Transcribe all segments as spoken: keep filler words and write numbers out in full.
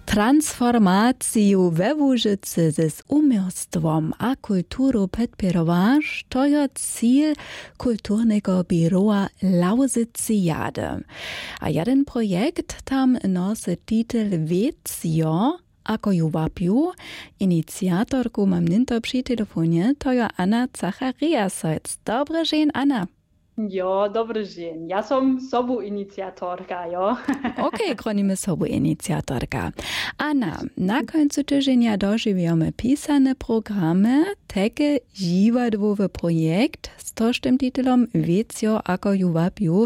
Transformaciju we Łużycy z umiejstwom a kulturu podpierować to jest cel kulturnego biura Lauzycyjady. A jeden projekt tam nosi titel Vezjo, ako ju wapiu. Inicjatorku mam ninto przy telefonie, to je Anna Zachariasojc. Dobry dzień, Anna. Jo, dobry dzień. Ja som sobu inicjatorka, jo. Okej, chronimy sobu inicjatorka. Anna, na końcu tygodnia dożywamy pisane programy, takie dziwadłowy projekt z tożtym tytułem Vezjo, ako ju wapiu.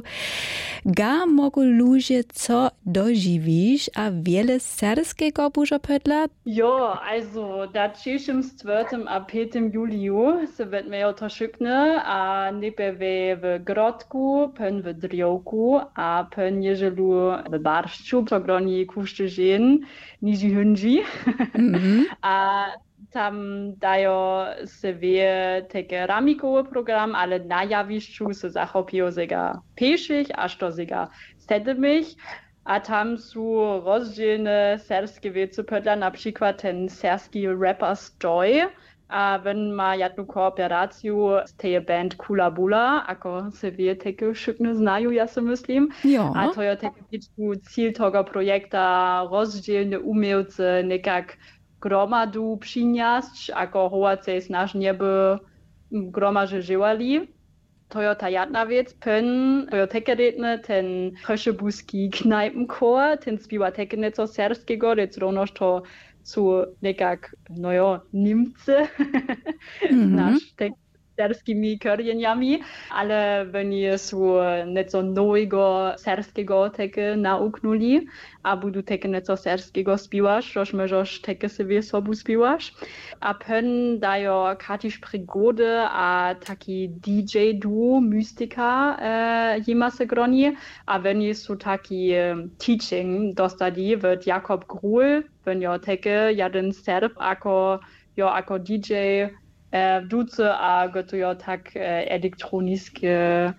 Ga mogą ludzie co dożywisz, a wiele serskiego bużo pedla? Jo, also, da trzecim, czwartym a piątym juliu se wird mir to szykne, a nipe w Grodku, pen w Driołku, a pen jeżelu w Barszczu, to groni kuszczy żen, niži hynži. Mm-hmm. A tam dają sobie takie ramikowy program, ale na jawiszczu se zachopią sega pieszych, aż to sega sedmich. A tam są rozdzielne serskie wiece podla, na przykład ten serski Rapper's Joy. A wenn ma jedną kooperację z tej band Kula Bula, ako se wie takie szykne znają, ja se myslím. Jo. A to jest taki cel tego projekta, rozdzielne umiejce nekak gromadu przyniast, ako hołace nasz nieby gromaże żyłali. To jest ta jedna wiec, pen, to jest takie redne, ten choszebuski knajpenchor, ten śpiewa takie nieco serskiego, więc równoż to zu nekak, no jo, Niemcy, mm-hmm. nasz tek serskimi korzeniami, ale oni są nieco nowego serskiego takie nauknuli, a budu takie nieco serskiego śpiewasz, toż możesz takie sobie sobu śpiewasz. A pen dają katiż przygody, a taki D J duo, Mystika, e, jima se groni, a oni są taki e, teaching dostali, wird Jakob Gruhl, wenn jo takie jeden serb, ako jo ako D J w duce, a gotują tak e, elektroniskie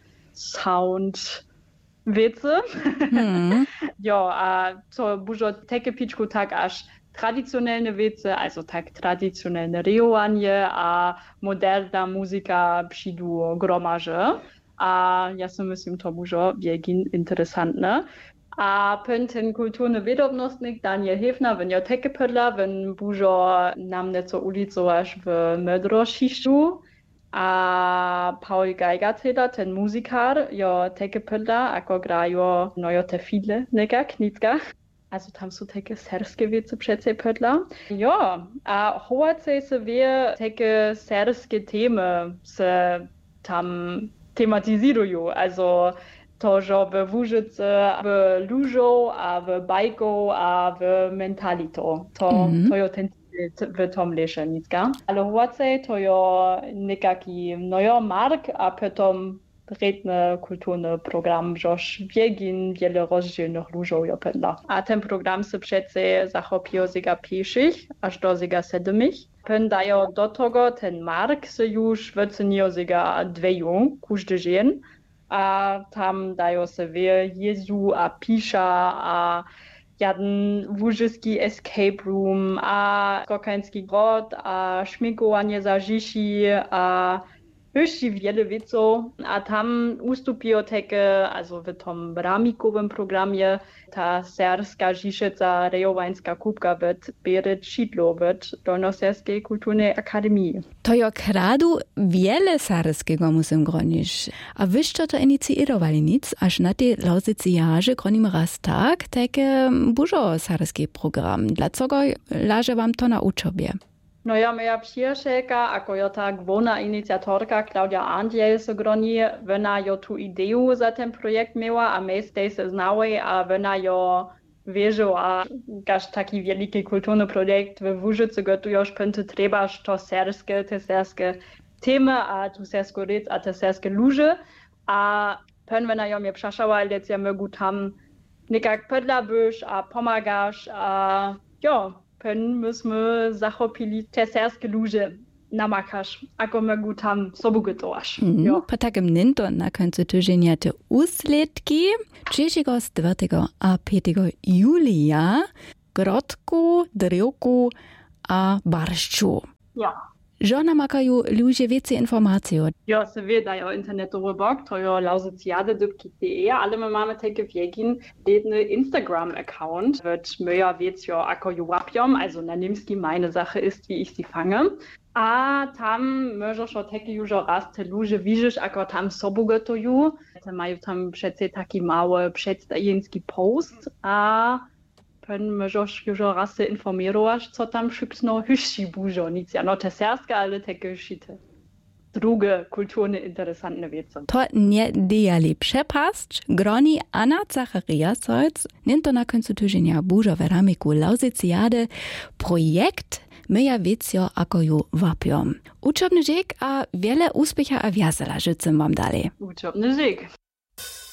sound wiece. Mm. Jo, a to dużo takie piczku tak aż traditionelle wiece, also tak traditionelle rejowanie, a moderna muzyka przyjdu gromarze. A ja sobie myślę, to dużo biegin interesantne. A pen ten kulturny wiadomostnik Daniel Hefner, wenn ja teke pedla, wenn bužo nam neco ulicovaš w Mödroshišću, a Paul Geiger teda, ten muzikar, jo teke pedla, ako grajo, no jo te fidle nekak, nicka. Also tam su teke serske wiece přece pedla. Jo, a hovace se wie teke serske teme se tam tematiziruju, also to, že v Łużyce, v Lužov a v Bajkov a v Mentalito. To, mm-hmm. to je ten v tom lešenicka. Ale hovace to je nekaký nojo mark a potom redny kulturny program, žož biegin wiele rozdzielnych Lužov je pedla. A ten program se přece zachopijo sega piešich až do sega sedmich. Pen dajo do toho ten mark se już wycenijo sega dveju, kuždy žen. A tam dają sobie Jezu, a Pisza, a jeden łużyski escape room, a skokański grot, a szminkowanie za Žiši, a jeszcze wiele wieców. A tam ustupiło takie, also w tym ramikowym programie, ta serska Žišica rejowańska kubka wird bieret Šidlo wird Dolnoserskiej Kulturnej Akademii. To jo kradu wiele serskiego musím gronić. A wyś to inicjowali nic, aż na tej Lauzycyjarze gronimy raz tak, takie bużo serski program. Dlaczego laże wam to na uczobie? No ja, moja przyjacielka, ako jo ta główna inicjatorka Klaudia Andiel se groni, ona jo tu ideju za ten projekt miała, a my z tej se znały, a ona jo wierzył, a każ taki wielki kulturny projekt w Łużycy gotujoż pęty trebaż to serskie, te serskie temy, a tu sersko rec, a te serskie luże, a pen ona jo mnie przeszała, ale ja mogę tam nekak pedla byś, a pomagasz, a jo, pen myśmy zachopili te serskie luże namakaš, ako mogu tam sobu gotovaš. Mm, pa takem ninto na koncu tygodnia te usledki. trzeciego, czwartego a piątego julia grotku, drewku a barszczu. Ja. Żona makają ludzie więcej informacji. Ja, se wie, jo internetowy blog, to jo lauzycjady dybki kropka de, ale my mamy takie wiegin jedny Instagram-Account, wird mehr wiec jo ako ju łapiom, also na niemski meine Sache ist, wie ich sie fange. A tam możesz o takie już raz te ludzie widzisz, ako tam sobu gotują. Te mają tam przecież taki mały przedstawienski post, a pen możesz już raz se informirować, co tam szybko hyści bużo. Nic ja no te serska, ale takie szite. Drugie kulturne, interesantne wiece. To nie dijali przepaść, groni Anna Zacharias, nie to na końcu tygodnia bużo w ramiku Lauzycjady projekt myja wiedzio ako ju wapiom. Uczobny dziek a wiele úspěcha a wiazela życzę wam dalej. Uczobny dziek.